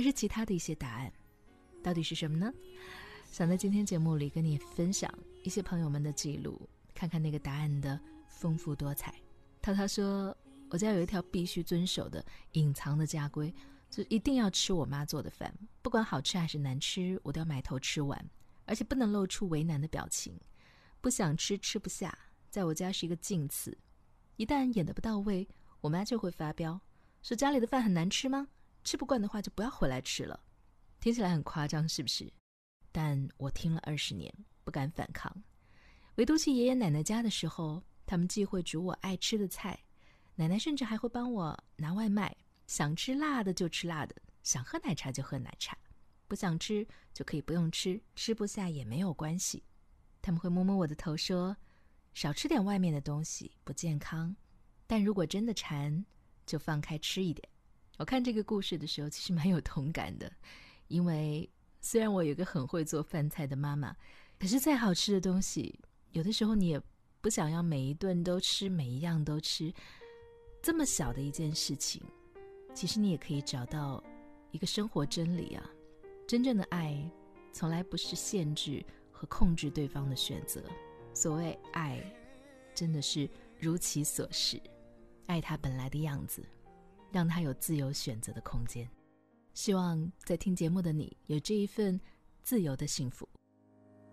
是其他的一些答案。到底是什么呢？想在今天节目里跟你分享一些朋友们的记录，看看那个答案的丰富多彩。涛涛说，我家有一条必须遵守的隐藏的家规，就一定要吃我妈做的饭，不管好吃还是难吃，我都要埋头吃完，而且不能露出为难的表情。不想吃，吃不下，在我家是一个禁词。一旦演得不到位，我妈就会发飙，说家里的饭很难吃吗？吃不惯的话就不要回来吃了。听起来很夸张是不是？但我听了20年，不敢反抗。唯独去爷爷奶奶家的时候，他们既会煮我爱吃的菜，奶奶甚至还会帮我拿外卖，想吃辣的就吃辣的，想喝奶茶就喝奶茶，不想吃就可以不用吃，吃不下也没有关系。他们会摸摸我的头说，少吃点外面的东西不健康，但如果真的馋就放开吃一点。我看这个故事的时候其实蛮有同感的，因为虽然我有一个很会做饭菜的妈妈，可是再好吃的东西，有的时候你也不想要每一顿都吃，每一样都吃。这么小的一件事情，其实你也可以找到一个生活真理啊。真正的爱从来不是限制和控制对方的选择，所谓爱真的是如其所示，爱他本来的样子，让他有自由选择的空间。希望在听节目的你有这一份自由的幸福。